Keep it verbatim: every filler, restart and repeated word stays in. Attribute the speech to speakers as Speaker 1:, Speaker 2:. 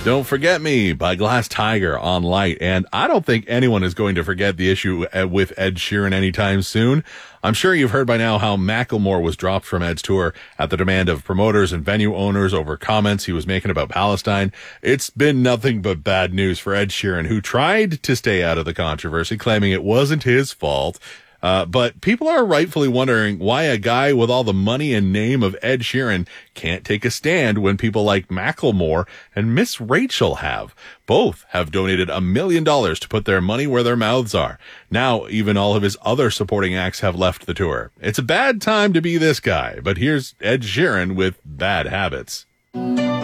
Speaker 1: Don't Forget Me by Glass Tiger on Light. And I don't think anyone is going to forget the issue with Ed Sheeran anytime soon. I'm sure you've heard by now how Macklemore was dropped from Ed's tour at the demand of promoters and venue owners over comments he was making about Palestine. It's been nothing but bad news for Ed Sheeran, who tried to stay out of the controversy, claiming it wasn't his fault. Uh, but people are rightfully wondering why a guy with all the money and name of Ed Sheeran can't take a stand when people like Macklemore and Miss Rachel have. Both have donated a million dollars to put their money where their mouths are. Now, even all of his other supporting acts have left the tour. It's a bad time to be this guy, but here's Ed Sheeran with Bad Habits.